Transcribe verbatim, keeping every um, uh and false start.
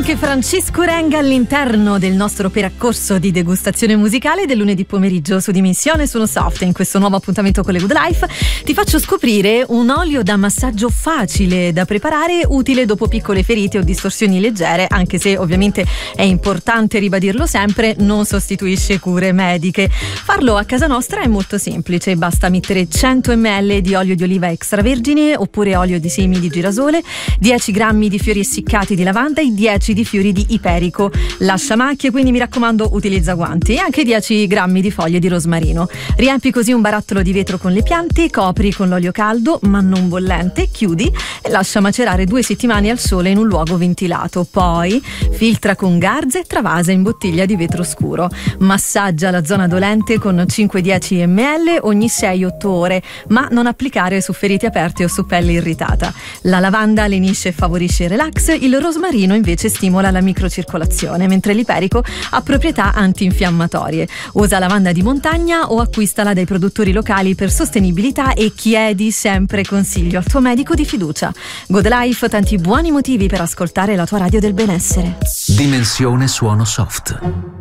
anche Francesco Renga all'interno del nostro percorso di degustazione musicale del lunedì pomeriggio su Dimensione Suono Soft. In questo nuovo appuntamento con le Good Life ti faccio scoprire un olio da massaggio facile da preparare, utile dopo piccole ferite o distorsioni leggere, anche se ovviamente è importante ribadirlo sempre, non sostituisce cure mediche. Farlo a casa nostra è molto semplice, basta mettere cento millilitri di olio di oliva extravergine oppure olio di semi di girasole, dieci grammi di fiori essiccati di lavanda e dieci di fiori di iperico. Lascia macchie, quindi mi raccomando utilizza guanti, e anche dieci grammi di foglie di rosmarino. Riempi così un barattolo di vetro con le piante, copri con l'olio caldo ma non bollente, chiudi e lascia macerare due settimane al sole in un luogo ventilato. Poi filtra con garza e travasa in bottiglia di vetro scuro. Massaggia la zona dolente con cinque dieci millilitri ogni sei otto ore, ma non applicare su ferite aperte o su pelle irritata. La lavanda lenisce e favorisce il relax, il rosmarino invece stimola la microcircolazione, mentre l'iperico ha proprietà antinfiammatorie. Usa lavanda di montagna o acquistala dai produttori locali per sostenibilità e chiedi sempre consiglio al tuo medico di fiducia. Good Life, tanti buoni motivi per ascoltare la tua radio del benessere. Dimensione Suono Soft.